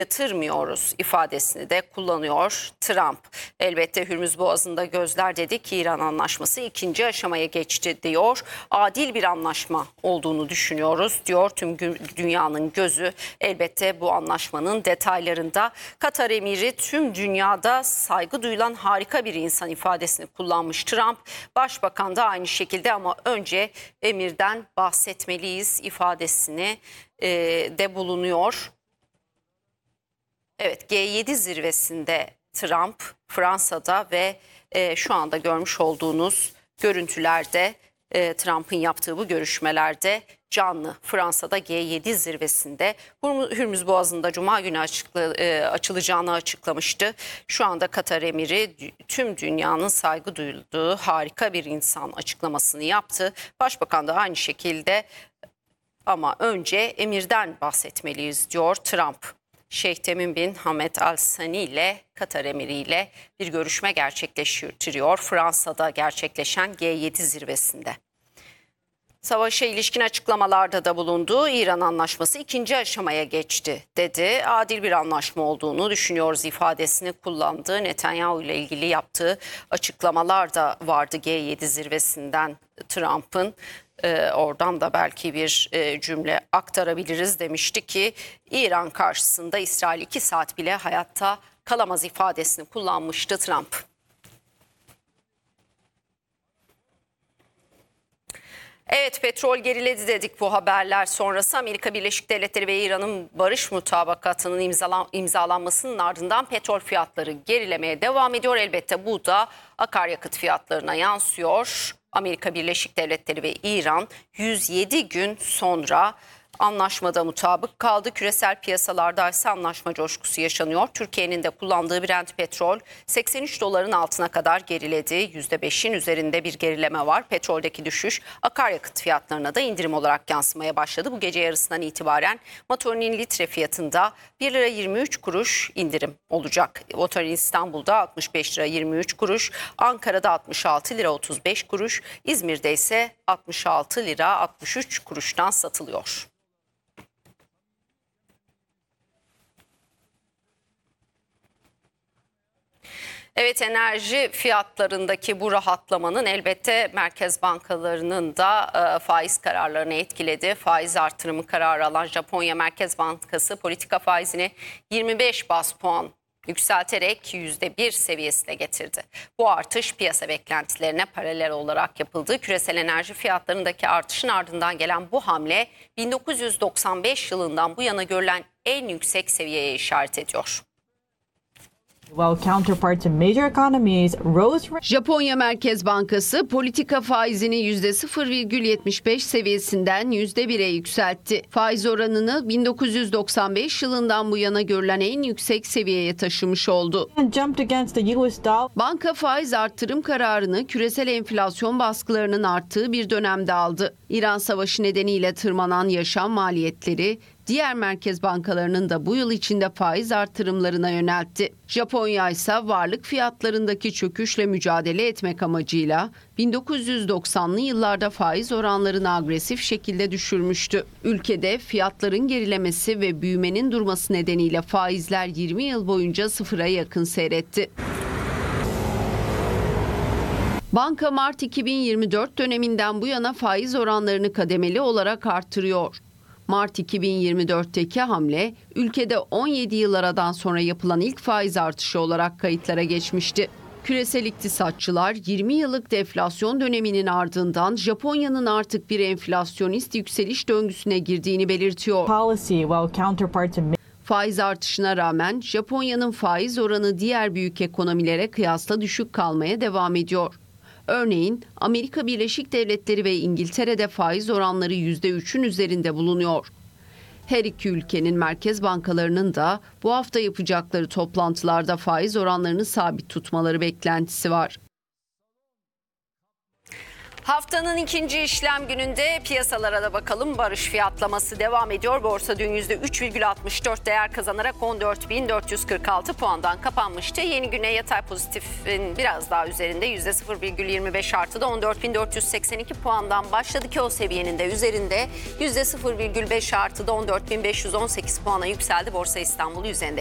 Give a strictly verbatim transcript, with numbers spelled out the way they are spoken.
yatırmıyoruz ifadesini de kullanıyor Trump. Elbette Hürmüz Boğazı'nda gözler dedik. İran anlaşması ikinci aşamaya geçti diyor. Adil bir anlaşma olduğunu düşünüyoruz diyor. Tüm dünyanın gözü elbette bu anlaşmanın detaylarında. Katar emiri tüm dünyada saygı duyulan harika bir insan ifadesini kullanmış Trump. Başbakan da aynı şekilde ama önce emirden bahsetmeliyiz ifadesini e, de bulunuyor. Evet, G yedi zirvesinde Trump Fransa'da ve e, şu anda görmüş olduğunuz görüntülerde e, Trump'ın yaptığı bu görüşmelerde canlı Fransa'da G yedi zirvesinde Hürmüz Boğazı'nda Cuma günü açıkla, e, açılacağını açıklamıştı. Şu anda Katar emiri tüm dünyanın saygı duyduğu harika bir insan açıklamasını yaptı. Başbakan da aynı şekilde ama önce emirden bahsetmeliyiz diyor Trump. Şeyh Tamim bin Hamed Al Sani ile Katar emiri ile bir görüşme gerçekleştiriyor Fransa'da gerçekleşen G yedi zirvesinde. Savaşa ilişkin açıklamalarda da bulundu. İran anlaşması ikinci aşamaya geçti dedi. Adil bir anlaşma olduğunu düşünüyoruz ifadesini kullandı. Netanyahu ile ilgili yaptığı açıklamalar da vardı G yedi zirvesinden Trump'ın. Ee, oradan da belki bir e, cümle aktarabiliriz. Demişti ki İran karşısında İsrail iki saat bile hayatta kalamaz ifadesini kullanmıştı Trump. Evet, petrol geriledi dedik bu haberler sonrası. Amerika Birleşik Devletleri ve İran'ın barış mutabakatının imzalan, imzalanmasının ardından petrol fiyatları gerilemeye devam ediyor. Elbette bu da akaryakıt fiyatlarına yansıyor. Amerika Birleşik Devletleri ve İran yüz yedi gün sonra anlaşmada mutabık kaldı. Küresel piyasalarda ise anlaşma coşkusu yaşanıyor. Türkiye'nin de kullandığı Brent petrol seksen üç doların altına kadar geriledi. yüzde beşin üzerinde bir gerileme var. Petroldeki düşüş akaryakıt fiyatlarına da indirim olarak yansımaya başladı. Bu gece yarısından itibaren motorinin litre fiyatında bir lira yirmi üç kuruş indirim olacak. Motorin İstanbul'da altmış beş lira yirmi üç kuruş, Ankara'da altmış altı lira otuz beş kuruş, İzmir'de ise altmış altı lira altmış üç kuruştan satılıyor. Evet, enerji fiyatlarındaki bu rahatlamanın elbette merkez bankalarının da e, faiz kararlarını etkiledi. Faiz artırımı kararı alan Japonya Merkez Bankası politika faizini yirmi beş baz puan yükselterek yüzde bir seviyesine getirdi. Bu artış piyasa beklentilerine paralel olarak yapıldı. Küresel enerji fiyatlarındaki artışın ardından gelen bu hamle bin dokuz yüz doksan beş yılından bu yana görülen en yüksek seviyeye işaret ediyor. While counterparts in major economies rose. Japonya Merkez Bankası politika faizini yüzde sıfır virgül yetmiş beş seviyesinden yüzde bire yükseltti. Faiz oranını bin dokuz yüz doksan beş yılından bu yana görülen en yüksek seviyeye taşımış oldu. Banka faiz artırım kararını küresel enflasyon baskılarının arttığı bir dönemde aldı. İran Savaşı nedeniyle tırmanan yaşam maliyetleri diğer merkez bankalarının da bu yıl içinde faiz artırımlarına yöneltti. Japonya ise varlık fiyatlarındaki çöküşle mücadele etmek amacıyla bin dokuz yüz doksanlı yıllarda faiz oranlarını agresif şekilde düşürmüştü. Ülkede fiyatların gerilemesi ve büyümenin durması nedeniyle faizler yirmi yıl boyunca sıfıra yakın seyretti. Banka Mart iki bin yirmi dört döneminden bu yana faiz oranlarını kademeli olarak artırıyor. Mart iki bin yirmi dörtteki hamle ülkede on yedi yıl aradan sonra yapılan ilk faiz artışı olarak kayıtlara geçmişti. Küresel iktisatçılar yirmi yıllık deflasyon döneminin ardından Japonya'nın artık bir enflasyonist yükseliş döngüsüne girdiğini belirtiyor. Faiz artışına rağmen Japonya'nın faiz oranı diğer büyük ekonomilere kıyasla düşük kalmaya devam ediyor. Örneğin Amerika Birleşik Devletleri ve İngiltere'de faiz oranları yüzde üçün üzerinde bulunuyor. Her iki ülkenin merkez bankalarının da bu hafta yapacakları toplantılarda faiz oranlarını sabit tutmaları beklentisi var. Haftanın ikinci işlem gününde piyasalara da bakalım. Barış fiyatlaması devam ediyor. Borsa dün yüzde üç virgül altmış dört değer kazanarak on dört bin dört yüz kırk altı puandan kapanmıştı. Yeni güne yatay pozitifin biraz daha üzerinde yüzde sıfır virgül yirmi beş artıda on dört bin dört yüz seksen iki puandan başladı ki o seviyenin de üzerinde yüzde sıfır virgül beş artıda on dört bin beş yüz on sekiz puana yükseldi. Borsa İstanbul yüz